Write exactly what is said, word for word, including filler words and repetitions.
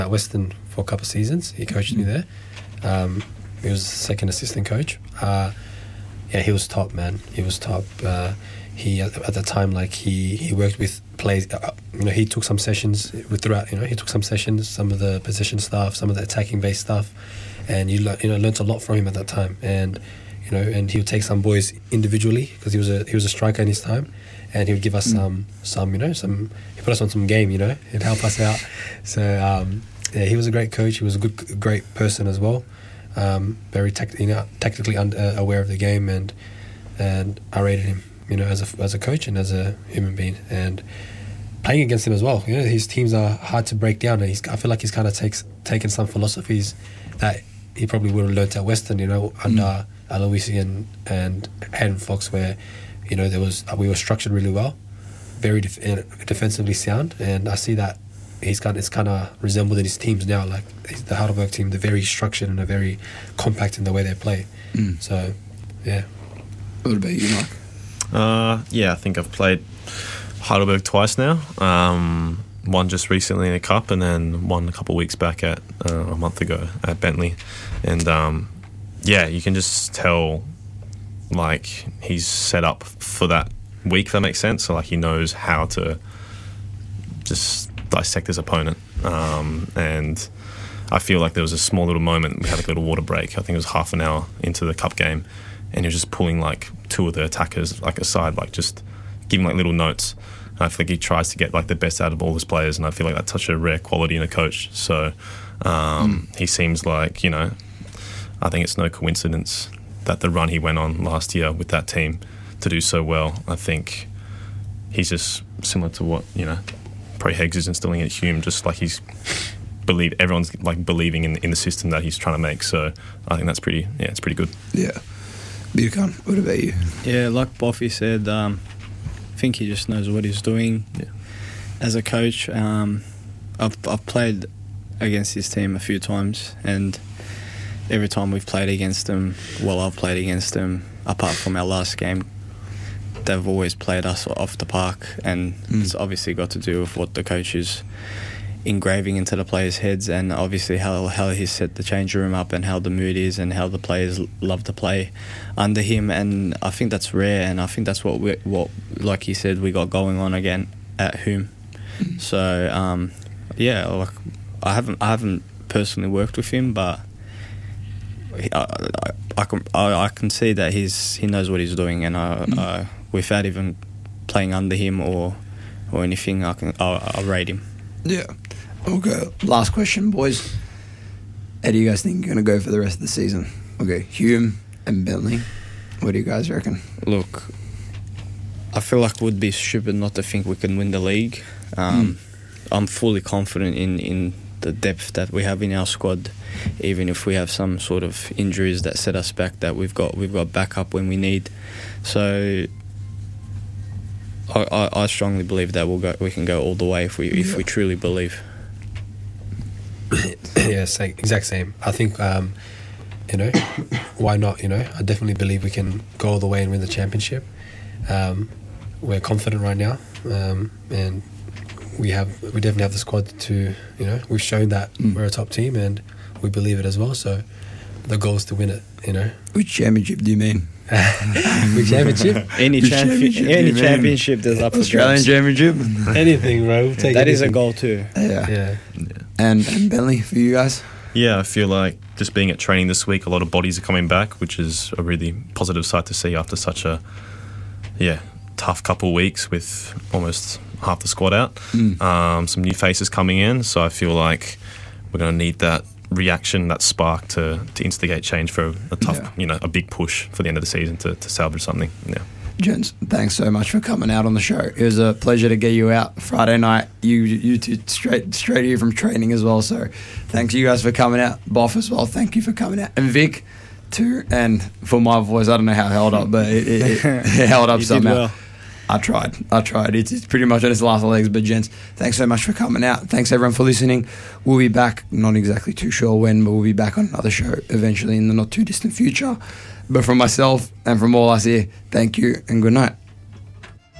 at Western for a couple of seasons. He coached me there. Um, he was second assistant coach. Uh, yeah, he was top, man. He was top. Uh, he at, at the time, like he, he worked with players. Uh, you know, he took some sessions with throughout. You know, he took some sessions, some of the position stuff, some of the attacking based stuff, and you le- you know learnt a lot from him at that time. And you know, and he would take some boys individually because he was a he was a striker in his time, and he would give us mm. some some you know some he put us on some game. You know, he'd help us out. So um, yeah, he was a great coach. He was a good great person as well. Um, very tech, you know, technically un- uh, aware of the game, and and I rated him, you know, as a as a coach and as a human being, and playing against him as well. You know, his teams are hard to break down, and he's, I feel like he's kind of takes taken some philosophies that he probably would have learnt at Western, you know, under mm. Aloisi and and Hayden Fox, where you know there was we were structured really well, very def- defensively sound, and I see that. He's kind. It's kind of resembled in his teams now. Like the Heidelberg team, they're very structured and they're very compact in the way they play. Mm. So, yeah. What about you, Mike? Uh, yeah, I think I've played Heidelberg twice now. Um, one just recently in a cup, and then one a couple of weeks back at uh, a month ago at Bentley. And um, yeah, you can just tell, like he's set up for that week. If that makes sense. So like he knows how to just dissect his opponent, um, and I feel like there was a small little moment. We had a little water break. I think it was half an hour into the cup game, and he was just pulling like two of the attackers like aside, like just giving like little notes. And I feel like he tries to get like the best out of all his players, and I feel like that's such a rare quality in a coach. So um, mm. he seems like, you know, I think it's no coincidence that the run he went on last year with that team to do so well. I think he's just similar to what, you know, Pre Heggs is instilling at Hume, just like he's believe everyone's like believing in in the system that he's trying to make. So I think that's pretty yeah, it's pretty good. Yeah. Birkan, what about you? Yeah, like Boffy said, um, I think he just knows what he's doing. Yeah. As a coach, um, I've I've played against his team a few times, and every time we've played against them, well, I've played against them. Apart from our last game, they've always played us off the park, and mm. it's obviously got to do with what the coach is engraving into the players' heads, and obviously how how he's set the change room up, and how the mood is, and how the players love to play under him. And I think that's rare, and I think that's what we what like he said we got going on again at Hume. Mm. So um, yeah, like I haven't I haven't personally worked with him, but I, I, I can I, I can see that he's he knows what he's doing, and I. Mm. I without even playing under him or or anything, I can I'll, I'll rate him. Yeah. Okay. Last question, boys. How do you guys think you're going to go for the rest of the season? Okay, Hume and Bentley. What do you guys reckon? Look, I feel like it would be stupid not to think we can win the league. Um, mm. I'm fully confident in, in the depth that we have in our squad. Even if we have some sort of injuries that set us back, that we've got we've got backup when we need. So. I, I strongly believe that we'll go. We can go all the way if we if we truly believe. Yeah, same, exact same. I think um, you know, why not? You know, I definitely believe we can go all the way and win the championship. Um, we're confident right now, um, and we have we definitely have the squad to. You know, we've shown that mm. we're a top team, and we believe it as well. So the goal is to win it. You know, which championship do you mean? Which championship? Any, champion, any championship that's up for Australian championship? Anything, bro. We'll take that anything. Is a goal too. Yeah. Yeah. yeah. And, and Bentley, for you guys? Yeah, I feel like just being at training this week, a lot of bodies are coming back, which is a really positive sight to see after such a, yeah, tough couple of weeks with almost half the squad out. Mm. Um, some new faces coming in, so I feel like we're going to need that reaction, that spark to, to instigate change for a tough, yeah. you know, a big push for the end of the season to, to salvage something. Yeah. Gents, thanks so much for coming out on the show. It was a pleasure to get you out Friday night. You you two straight straight here from training as well. So thanks you guys for coming out. Boff as well, thank you for coming out. And Vic too. And for my voice, I don't know how it held up, but it, it, it, it held up you somehow. Did well. I tried. I tried. It's, it's pretty much on its last legs. But gents, thanks so much for coming out. Thanks everyone for listening. We'll be back, not exactly too sure when, but we'll be back on another show eventually in the not too distant future. But from myself and from all us here, thank you and good night.